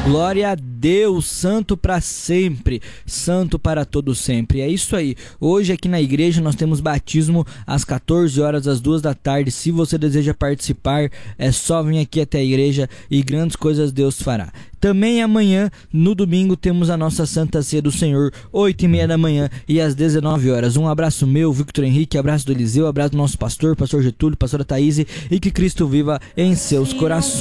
Glória a Deus, santo para sempre, santo para todo sempre. É isso aí. Hoje aqui na igreja nós temos batismo às 14 horas, às 2 da tarde. Se você deseja participar, é só vir aqui até a igreja e grandes coisas Deus fará. Também amanhã, no domingo, temos a nossa Santa Ceia do Senhor, 8h30 da manhã e às 19 horas. Um abraço meu, Victor Henrique, abraço do Eliseu, abraço do nosso pastor, pastor Getúlio, pastora Thaís, e que Cristo viva em seus corações.